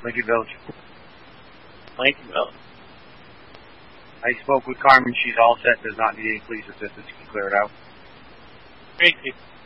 Lincoln Village. Lincoln Village. I spoke with Carmen. She's all set. Does not need any police assistance. You can clear it out. Great.